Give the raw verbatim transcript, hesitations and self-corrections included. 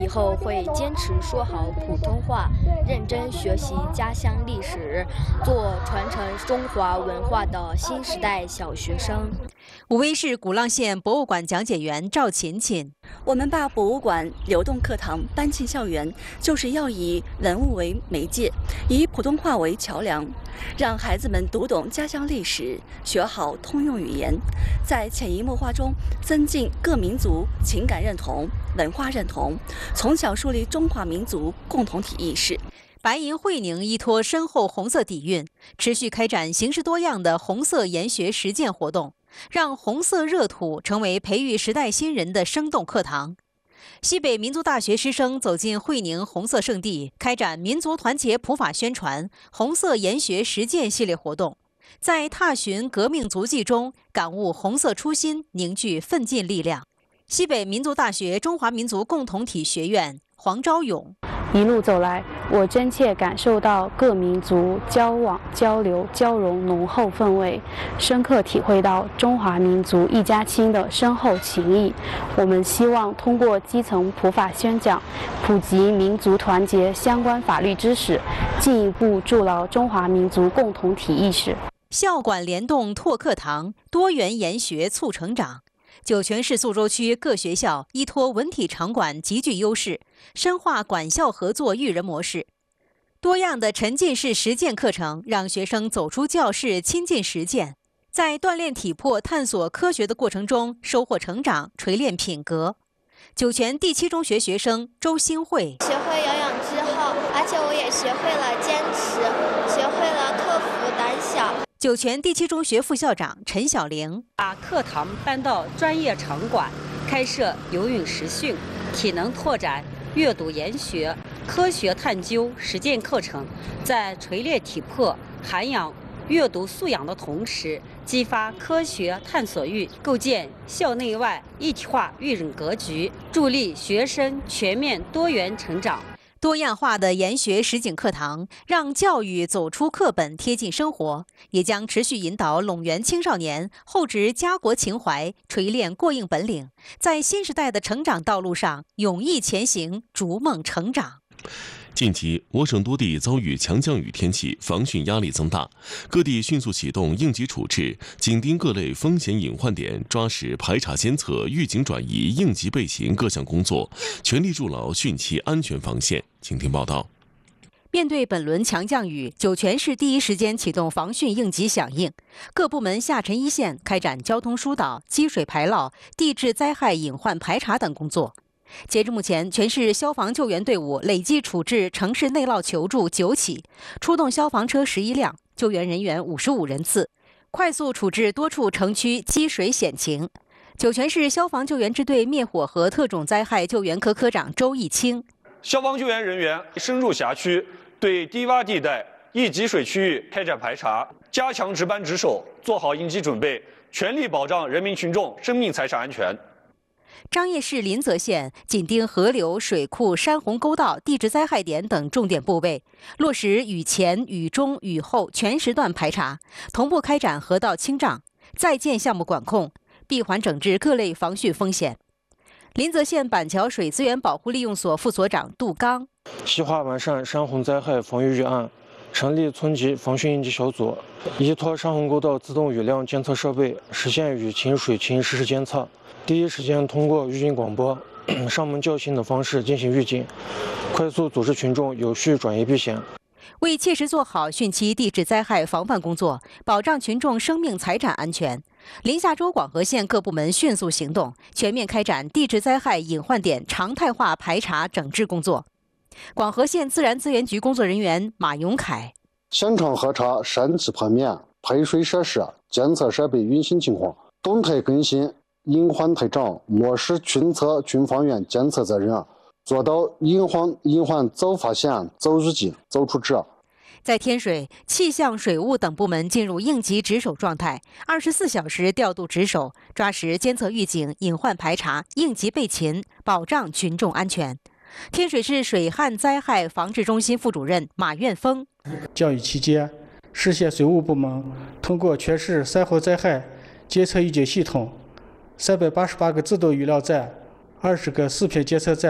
以后会坚持说好普通话，认真学习家乡历史，做传承中华文化的新时代小学生。 武威市鼓浪县博物馆讲解员赵琴琴： 我们把博物馆、流动课堂搬进校园，就是要以文物为媒介，以普通话为桥梁，让孩子们读懂家乡历史，学好通用语言，在潜移默化中增进各民族情感认同、文化认同，从小树立中华民族共同体意识。 白银会宁依托深厚红色底蕴，持续开展形式多样的红色研学实践活动，让红色热土成为培育时代新人的生动课堂。西北民族大学师生走进会宁红色圣地，开展民族团结普法宣传、红色研学实践系列活动，在踏寻革命足迹中感悟红色初心，凝聚奋进力量。西北民族大学中华民族共同体学院黄昭勇： 一路走来，我真切感受到各民族交往、交流、交融浓厚氛围，深刻体会到中华民族一家亲的深厚情谊。我们希望通过基层普法宣讲，普及民族团结相关法律知识，进一步筑牢中华民族共同体意识。 校管联动拓课堂，多元研学促成长。酒泉市宿州区各学校依托文体场馆极具优势，深化管校合作育人模式。多样的沉浸式实践课程让学生走出教室，亲近实践，在锻炼体魄、探索科学的过程中收获成长，锤炼品格。酒泉第七中学学生周新慧： 学会游泳之后，而且我也学会了坚持，学会了克服胆小。 酒泉第七中学副校长陈小玲： 把课堂搬到专业场馆，开设游泳实训、体能拓展、阅读研学、科学探究实践课程，在锤炼体魄、涵养阅读素养的同时，激发科学探索欲，构建校内外一体化育人格局，助力学生全面多元成长。 多样化的研学实景课堂，让教育走出课本，贴近生活，也将持续引导陇源青少年厚植家国情怀，锤炼过硬本领，在新时代的成长道路上勇毅前行，逐梦成长。 近期，我省多地遭遇强降雨天气，防汛压力增大，各地迅速启动应急处置，紧盯各类风险隐患点，抓实排查监测、预警转移、应急备勤各项工作，全力筑牢汛期安全防线。请听报道。 面对本轮强降雨，酒泉市第一时间启动防汛应急响应，各部门下沉一线，开展交通疏导、积水排涝、地质灾害隐患排查等工作。截至目前，全市消防救援队伍累计处置城市内涝求助九起，出动消防车十一辆，救援人员五十五人次，快速处置多处城区积水险情。酒泉市消防救援支队灭火和特种灾害救援科科长周义清： 消防救援人员深入辖区，对低洼地带、易积水区域开展排查，加强值班值守，做好应急准备，全力保障人民群众生命财产安全。 张掖市临泽县紧盯河流、水库、山洪沟道、地质灾害点等重点部位，落实雨前、雨中、雨后全时段排查，同步开展河道清障、在建项目管控，闭环整治各类防汛风险。临泽县板桥水资源保护利用所副所长杜刚： 细化完善山洪灾害防御预案，成立村级防汛应急小组，依托山洪沟道自动雨量监测设备，实现雨情、水情实时监测，第一时间通过预警广播、上门叫醒的方式进行预警，快速组织群众有序转移避险。 为切实做好汛期地质灾害防范工作，保障群众生命财产安全，临夏州广河县各部门迅速行动，全面开展地质灾害隐患点常态化排查整治工作。广河县自然资源局工作人员马永凯： 现场核查山体坡面、排水设施、监测设备运行情况，动态更新隐患台账，落实群测群防远监测责任，做到隐患隐患早发现、早预警、早处置。 在天水、气象、水务等部门进入应急值守状态，二十四小时调度值守，抓实监测预警、隐患排查、应急备勤，保障群众安全。天水市水旱灾害防治中心副主任马愿峰： 降雨期间，市县水务部门通过全市灾后灾害监测预警系统、三百八十八个自动雨量站、二十个视频监测站。